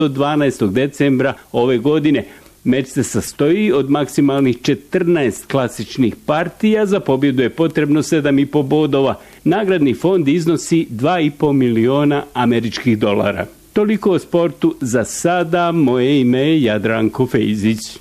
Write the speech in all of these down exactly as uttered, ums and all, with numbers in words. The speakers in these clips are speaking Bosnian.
do dvanaestog decembra ove godine. Meč se sastoji od maksimalnih četrnaest klasičnih partija, za pobjedu je potrebno sedam i po bodova. Nagradni fond iznosi dva i po miliona američkih dolara. Toliko o sportu za sada, moje ime je Jadranko Fejzić.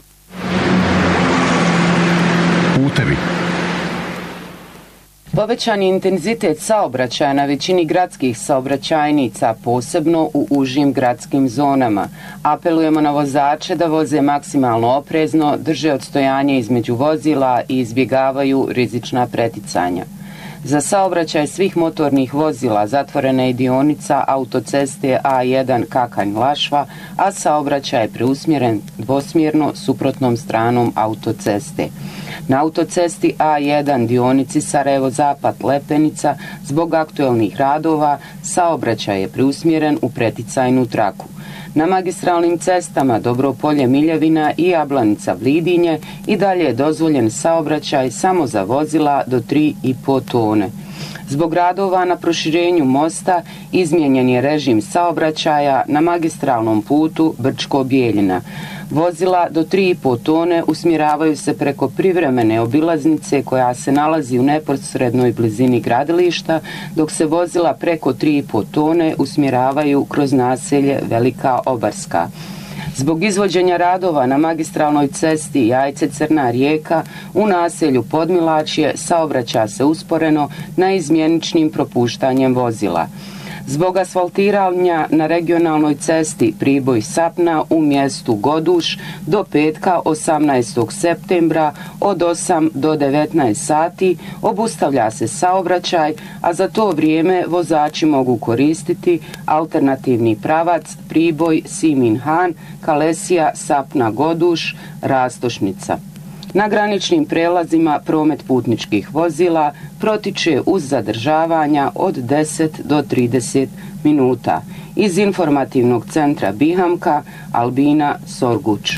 Putevi. Povećan je intenzitet saobraćaja na većini gradskih saobraćajnica, posebno u užim gradskim zonama. Apelujemo na vozače da voze maksimalno oprezno, drže odstojanje između vozila i izbjegavaju rizična preticanja. Za saobraćaj svih motornih vozila zatvorena je dionica autoceste A jedan Kakanj-Lašva, a saobraćaj je preusmjeren dvosmjerno suprotnom stranom autoceste. Na autocesti A jedan dionici Sarajevo-Zapad-Lepenica zbog aktuelnih radova saobraćaj je preusmjeren u preticajnu traku. Na magistralnim cestama Dobropolje-Miljevina i Jablanica-Vlidinje i dalje je dozvoljen saobraćaj samo za vozila do tri i po tone. Zbog radova na proširenju mosta izmijenjen je režim saobraćaja na magistralnom putu Brčko-Bijeljina. Vozila do tri i po tone usmjeravaju se preko privremene obilaznice koja se nalazi u neposrednoj blizini gradilišta, dok se vozila preko tri i po tone usmjeravaju kroz naselje Velika Obarska. Zbog izvođenja radova na magistralnoj cesti Jajce-Crna Rijeka u naselju Podmilačje saobraća se usporeno na izmjeničnim propuštanjem vozila. Zbog asfaltiranja na regionalnoj cesti Priboj-Sapna u mjestu Goduš do petka osamnaestog septembra od osam do devetnaest sati obustavlja se saobraćaj, a za to vrijeme vozači mogu koristiti alternativni pravac Priboj-Simin-Han, Kalesija-Sapna-Goduš, Rastošnica. Na graničnim prelazima promet putničkih vozila protiče uz zadržavanja od deset do trideset minuta. Iz informativnog centra Bihamka, Albina Sorguč.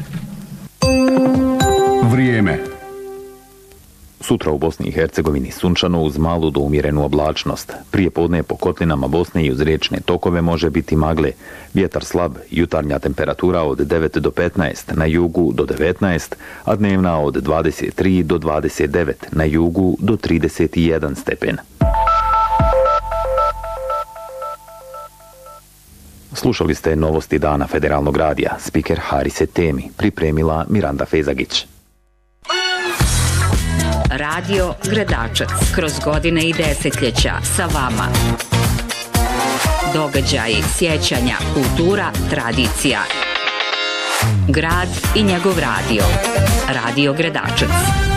Vrijeme. Sutra u Bosni i Hercegovini sunčano uz malu do umjerenu oblačnost. Prije podne po kotlinama Bosne i uz riječne tokove može biti magle. Vjetar slab, jutarnja temperatura od devet do petnaest, na jugu do devetnaest, a dnevna od dvadeset tri do dvadeset devet, na jugu do trideset jedan stepen. Slušali ste novosti dana Federalnog radija. Spiker Harise Temi, pripremila Miranda Fezagić. Radio Gradačac. Kroz godine i desetljeća sa vama. Događaji, sjećanja, kultura, tradicija. Grad i njegov radio. Radio Gradačac.